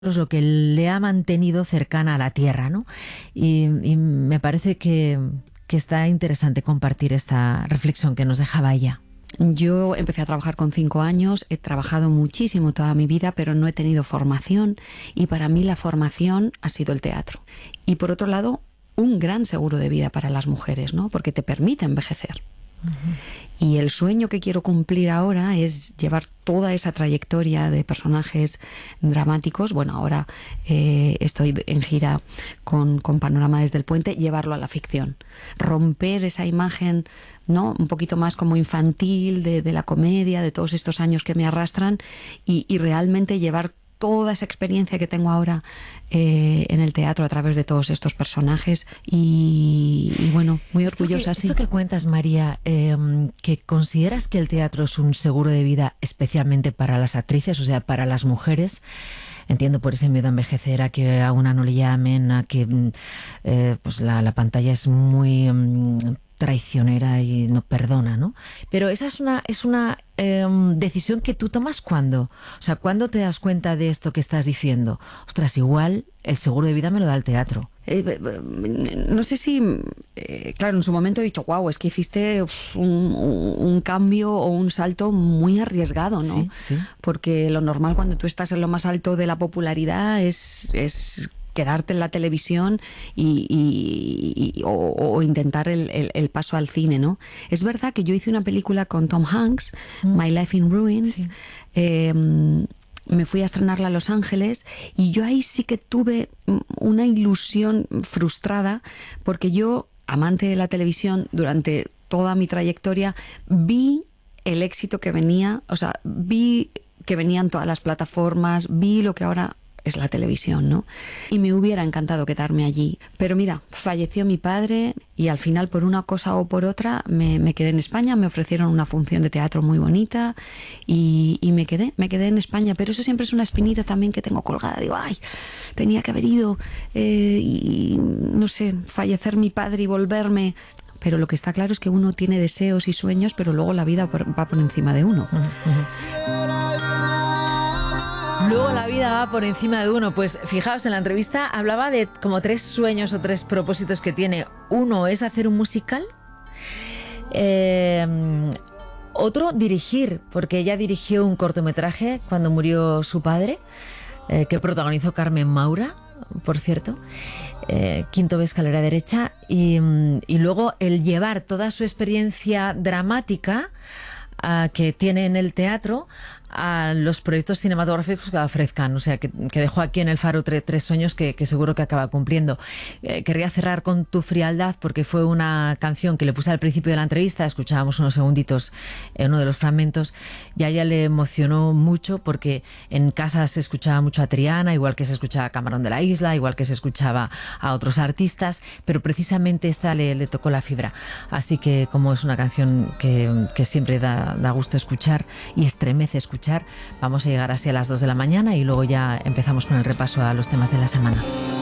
es lo que le ha mantenido cercana a la tierra, ¿no? Y me parece que está interesante compartir esta reflexión que nos dejaba ella. Yo empecé a trabajar con 5 años, he trabajado muchísimo toda mi vida, pero no he tenido formación y para mí la formación ha sido el teatro. Y por otro lado, un gran seguro de vida para las mujeres, ¿no? Porque te permite envejecer. Y el sueño que quiero cumplir ahora es llevar toda esa trayectoria de personajes dramáticos. Bueno, ahora estoy en gira con Panorama desde el Puente, llevarlo a la ficción. Romper esa imagen, ¿no? Un poquito más como infantil de la comedia, de todos estos años que me arrastran y realmente llevar toda esa experiencia que tengo ahora en el teatro a través de todos estos personajes y bueno, muy orgullosa, sí. Esto que cuentas, María, que consideras que el teatro es un seguro de vida especialmente para las actrices, o sea, para las mujeres. Entiendo por ese miedo a envejecer, a que a una no le llamen, a que pues la pantalla es muy traicionera y no perdona, ¿no? Pero esa es una decisión que tú tomas ¿cuándo? O sea, ¿cuándo te das cuenta de esto que estás diciendo? Ostras, igual el seguro de vida me lo da el teatro. No sé si, claro, en su momento he dicho, wow, es que hiciste un cambio o un salto muy arriesgado, ¿no? Sí, sí. Porque lo normal cuando tú estás en lo más alto de la popularidad es quedarte en la televisión o intentar el paso al cine, ¿no? Es verdad que yo hice una película con Tom Hanks, My Life in Ruins, Sí. Me fui a estrenarla a Los Ángeles y yo ahí sí que tuve una ilusión frustrada porque yo, amante de la televisión, durante toda mi trayectoria, vi el éxito que venía, o sea, vi que venían todas las plataformas, vi lo que ahora es la televisión, ¿no? Y me hubiera encantado quedarme allí. Pero mira, falleció mi padre y al final, por una cosa o por otra, me quedé en España, me ofrecieron una función de teatro muy bonita y me quedé en España. Pero eso siempre es una espinita también que tengo colgada. Digo, ay, tenía que haber ido y, no sé, fallecer mi padre y volverme. Pero lo que está claro es que uno tiene deseos y sueños, pero luego la vida va por encima de uno. Luego la vida va por encima de uno. Pues fijaos, en la entrevista hablaba de como 3 sueños o 3 propósitos que tiene. Uno es hacer un musical. Otro, dirigir, porque ella dirigió un cortometraje cuando murió su padre, que protagonizó Carmen Maura, por cierto. Quinto B, escalera derecha. Y luego el llevar toda su experiencia dramática que tiene en el teatro a los proyectos cinematográficos que ofrezcan, o sea, que dejó aquí en el Faro 3 sueños que seguro que acaba cumpliendo. Querría cerrar con Tu frialdad porque fue una canción que le puse al principio de la entrevista, escuchábamos unos segunditos uno de los fragmentos, y a ella le emocionó mucho porque en casa se escuchaba mucho a Triana, igual que se escuchaba a Camarón de la Isla, igual que se escuchaba a otros artistas, pero precisamente esta le tocó la fibra. Así que como es una canción que siempre da gusto escuchar y estremece escuchar, vamos a llegar así a las 2 de la mañana y luego ya empezamos con el repaso a los temas de la semana.